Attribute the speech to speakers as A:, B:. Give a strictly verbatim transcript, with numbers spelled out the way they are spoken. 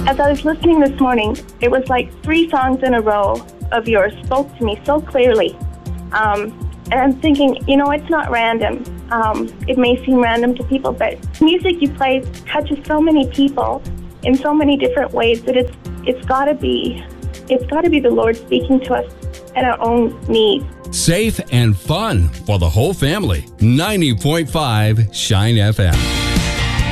A: As I was listening this morning, it was like three songs in a row of yours spoke to me so clearly. Um, and I'm thinking, you know, it's not random. Um, it may seem random to people, but music you play touches so many people in so many different ways that it's it's got to be it's got to be the Lord speaking to us at our own needs.
B: Safe and fun for the whole family. ninety point five Shine F M.